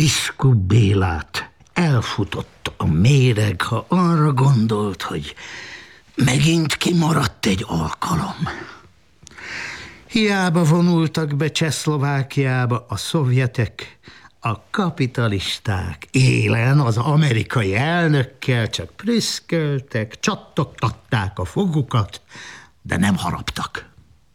Biskup Bélát elfutott a méreg, ha arra gondolt, hogy megint kimaradt egy alkalom. Hiába vonultak be Csehszlovákiába a szovjetek, a kapitalisták élen az amerikai elnökkel csak prüszköltek, csattogtatták a fogukat, de nem haraptak.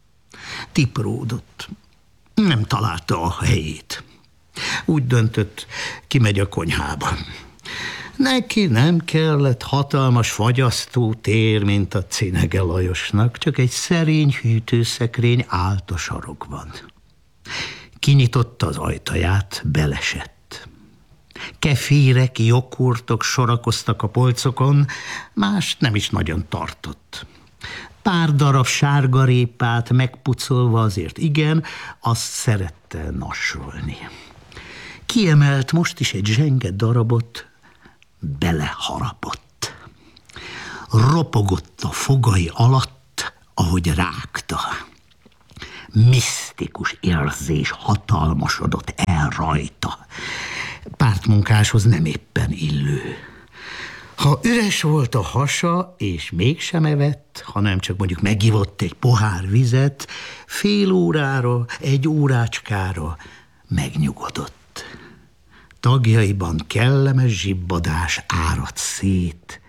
Tipródott, nem találta a helyét. Úgy döntött, kimegy a konyhába. Neki nem kellett hatalmas fagyasztótér, mint a Cinege Lajosnak, csak egy szerény hűtőszekrény állt a sarokban. Kinyitotta az ajtaját, belesett. Kefírek, joghurtok sorakoztak a polcokon, más nem is nagyon tartott. Pár darab sárgarépát megpucolva azért igen, azt szerette nasolni. Kiemelt most is egy zsenge darabot, beleharapott. Ropogott a fogai alatt, ahogy rágta. Misztikus érzés hatalmasodott el rajta. Pártmunkáshoz nem éppen illő. Ha üres volt a hasa, és mégsem evett, hanem csak mondjuk megivott egy pohár vizet, fél órára, egy órácskára megnyugodott. Tagjaiban kellemes zsibbadás áradt szét,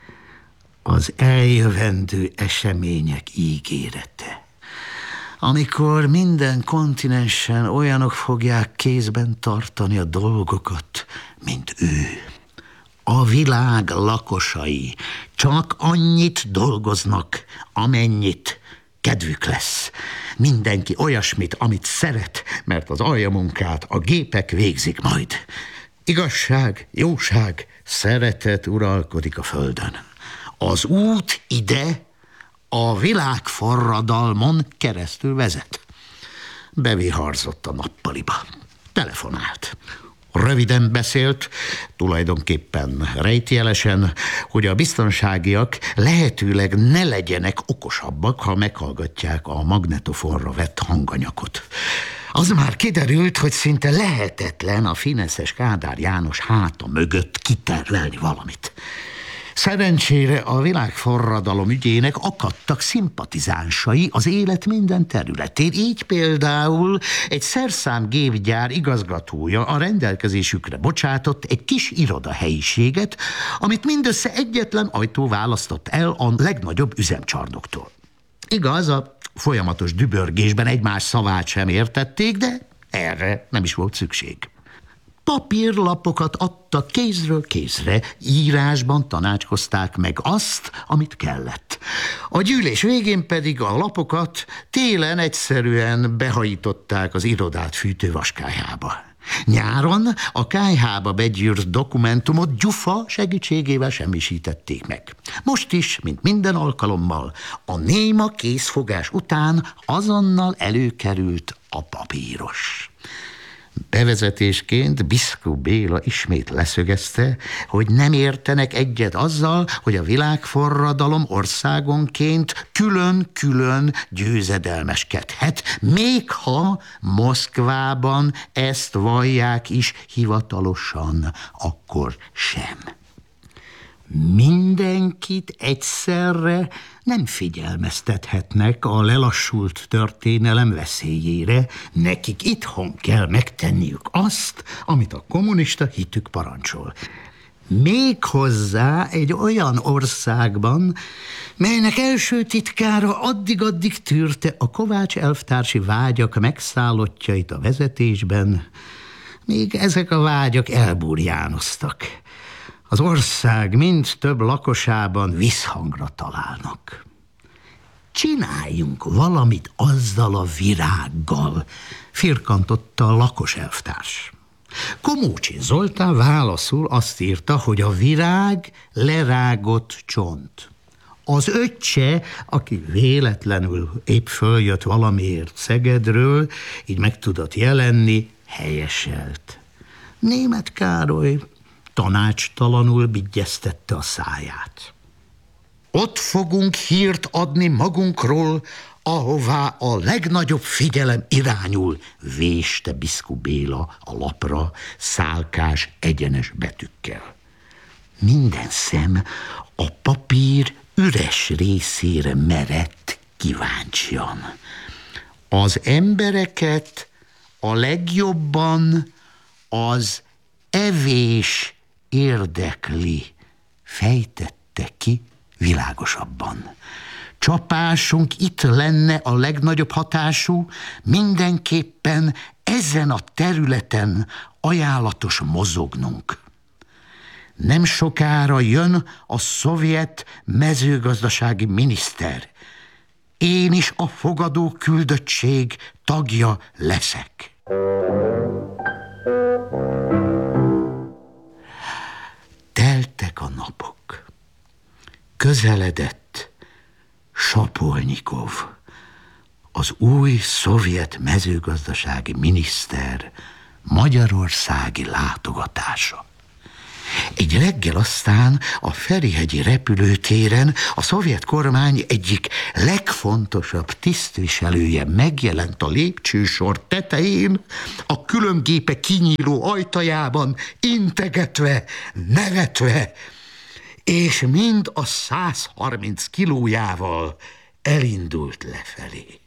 az eljövendő események ígérete. Amikor minden kontinensen olyanok fogják kézben tartani a dolgokat, mint ő. A világ lakosai csak annyit dolgoznak, amennyit kedvük lesz. Mindenki olyasmit, amit szeret, mert az aljamunkát a gépek végzik majd. Igazság, jóság, szeretet uralkodik a földön. Az út ide a világforradalmon keresztül vezet. Beviharzott a nappaliba. Telefonált. Röviden beszélt, tulajdonképpen rejtjelesen, hogy a biztonságiak lehetőleg ne legyenek okosabbak, ha meghallgatják a magnetofonra vett hanganyakot. Az már kiderült, hogy szinte lehetetlen a fineszes Kádár János háta mögött kitervelni valamit. Szerencsére a világforradalom ügyének akadtak szimpatizánsai az élet minden területén. Így például egy szerszámgépgyár igazgatója a rendelkezésükre bocsátott egy kis irodahelyiséget, amit mindössze egyetlen ajtó választott el a legnagyobb üzemcsarnoktól. Igaz, a folyamatos dübörgésben egymás szavát sem értették, de erre nem is volt szükség. Papírlapokat adtak kézről kézre, írásban tanácskozták meg azt, amit kellett. A gyűlés végén pedig a lapokat télen egyszerűen behajították az irodát fűtővaskályhába. Nyáron a kályhába begyűrt dokumentumot gyufa segítségével semmisítették meg. Most is, mint minden alkalommal, a néma készfogás után azonnal előkerült a papíros. Bevezetésként Biskup Béla ismét leszögezte, hogy nem értenek egyet azzal, hogy a világforradalom országonként külön-külön győzedelmeskedhet, még ha Moszkvában ezt vallják is hivatalosan, akkor sem. Mindenkit egyszerre nem figyelmeztethetnek a lelassult történelem veszélyére, nekik itthon kell megtenniük azt, amit a kommunista hitük parancsol. Méghozzá egy olyan országban, melynek első titkára addig-addig tűrte a Kovács elvtársi vágyak megszállottjait a vezetésben, még ezek a vágyak elburjánoztak. Az ország mind több lakosában visszhangra találnak. Csináljunk valamit azzal a virággal, firkantotta a lakos elvtárs. Komócsi Zoltán válaszul azt írta, hogy a virág lerágott csont. Az öccse, aki véletlenül épp följött valamiért Szegedről, így meg tudott jelenni, helyeselt. Németh Károly tanácstalanul bigyeztette a száját. Ott fogunk hírt adni magunkról ahová a legnagyobb figyelem irányul, véste Biszku Béla a lapra szálkás, egyenes betűkkel. Minden szem a papír üres részére merett kíváncsian. Az embereket a legjobban az evés érdekli, fejtette ki világosabban. Csapásunk itt lenne a legnagyobb hatású, mindenképpen ezen a területen ajánlatos mozognunk. Nem sokára jön a szovjet mezőgazdasági miniszter. Én is a fogadó küldöttség tagja leszek. Teltek a napok. Közeledett Sapolnyikov, az új szovjet mezőgazdasági miniszter magyarországi látogatása. Egy reggel aztán a Ferihegyi repülőtéren a szovjet kormány egyik legfontosabb tisztviselője megjelent a lépcsősor tetején, a különgépe kinyíló ajtajában, integetve, nevetve, és mind a 130 kilójával elindult lefelé.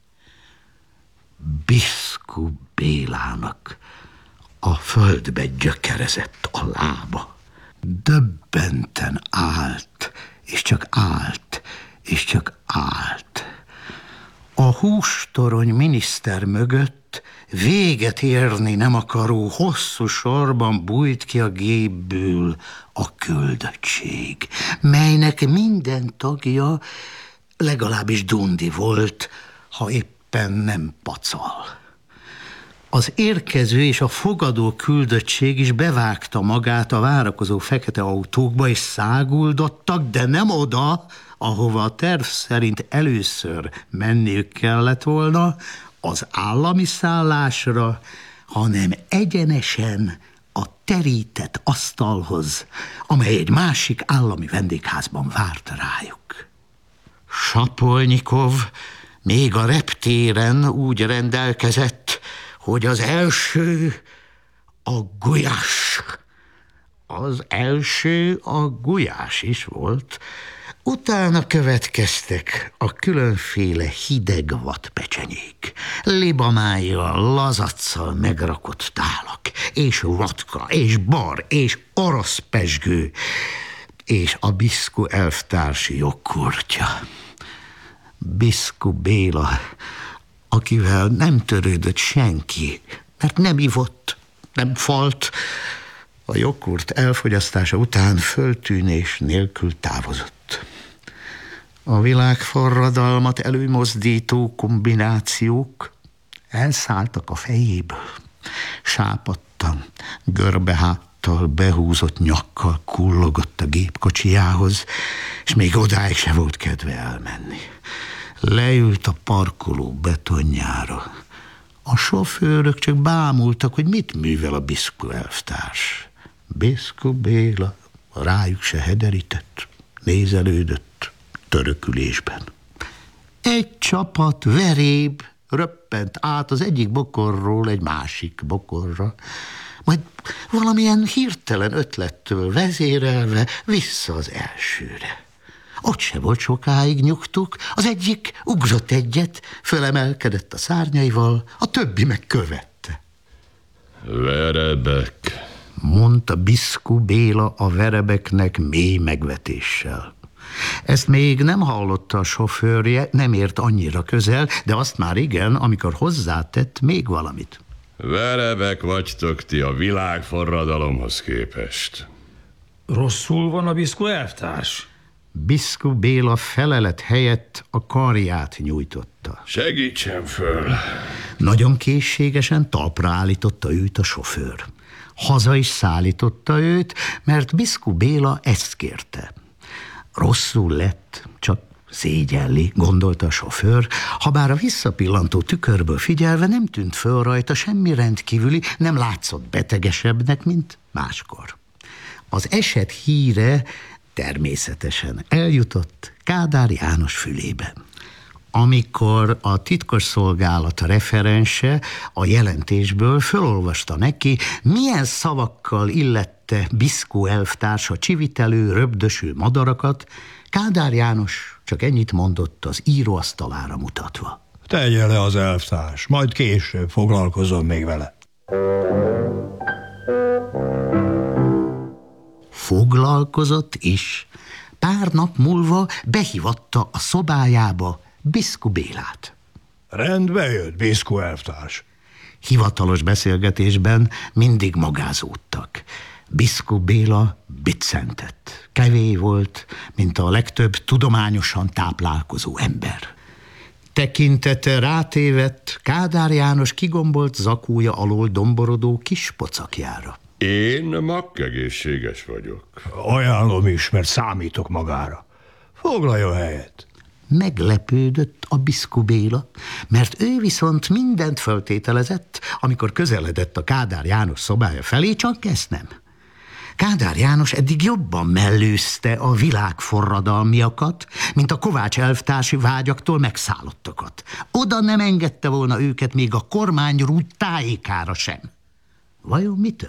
Biszku Bélának a földbe gyökerezett a lába. Döbbenten állt, és csak állt, és csak állt. A hústorony miniszter mögött véget érni nem akaró hosszú sorban bújt ki a gépből a küldöttség, melynek minden tagja legalábbis dundi volt, ha éppen nem pacal. Az érkező és a fogadó küldöttség is bevágta magát a várakozó fekete autókba, és száguldottak, de nem oda, ahova a terv szerint először menniük kellett volna, az állami szállásra, hanem egyenesen a terített asztalhoz, amely egy másik állami vendégházban várt rájuk. Sapolnyikov még a reptéren úgy rendelkezett, hogy az első a gulyás. Az első a gulyás is volt. Utána következtek a különféle hideg vadpecsenyék, libamájjal, lazacsal megrakott tálak, és vodka, és bar, és orosz pezsgő, és a Biszku elvtársi jogkurtja. Biszku Béla, akivel nem törődött senki, mert nem ivott, nem falt, a jogkurt elfogyasztása után föltűnés nélkül távozott. A világforradalmat előmozdító kombinációk elszálltak a fejéből. Sápadtan, görbeháttal, behúzott nyakkal kullogott a gépkocsijához, és még odáig se volt kedve elmenni. Leült a parkoló betonjára. A sofőrök csak bámultak, hogy mit művel a Biszku elvtárs. Biszku Béla rájuk se hederített, nézelődött törökülésben. Egy csapat veréb röppent át az egyik bokorról egy másik bokorra, majd valamilyen hirtelen ötlettől vezérelve vissza az elsőre. Ott se volt sokáig nyugtuk, az egyik ugrott egyet, fölemelkedett a szárnyaival, a többi meg követte. Verebek, mondta Biszku Béla a verebeknek mély megvetéssel. Ezt még nem hallotta a sofőrje, nem ért annyira közel, de azt már igen, amikor hozzátett még valamit. verebek vagytok ti a világforradalomhoz képest. Rosszul van a Biszku elvtárs? Biszku Béla felelet helyett a karját nyújtotta. Segítsen föl! Nagyon készségesen talpra állította őt a sofőr. Haza is szállította őt, mert Biszku Béla ezt kérte. Rosszul lett, csak szégyelli, gondolta a sofőr, habár a visszapillantó tükörből figyelve nem tűnt föl rajta semmi rendkívüli, nem látszott betegesebbnek, mint máskor. Az eset híre természetesen eljutott Kádár János fülébe. amikor a titkosszolgálat referense a jelentésből fölolvasta neki, milyen szavakkal illette Biszkó elvtárs a csivitelő, röbdöső madarakat, Kádár János csak ennyit mondott az íróasztalára mutatva. Tegye le az elvtárs, majd később foglalkozom még vele. Foglalkozott is. Pár nap múlva behívatta a szobájába Biszkó Bélát. Rendbe jött, Biszkó elvtárs. Hivatalos beszélgetésben mindig magázódtak. Biszkó Béla biccentett. Kevély volt, mint a legtöbb tudományosan táplálkozó ember. Tekintete rátévedt Kádár János kigombolt zakója alól domborodó kis pocakjára. Én makkegészséges vagyok. Ajánlom is, mert számítok magára. Foglaljon helyet. Meglepődött a Biszkó Béla, mert ő viszont mindent föltételezett, amikor közeledett a Kádár János szobája felé, csak ezt nem. Kádár János eddig jobban mellőzte a világforradalmiakat, mint a Kovács elvtársi vágyaktól megszállottakat. Oda nem engedte volna őket még a kormányrúd tájékára sem. Vajon mitől?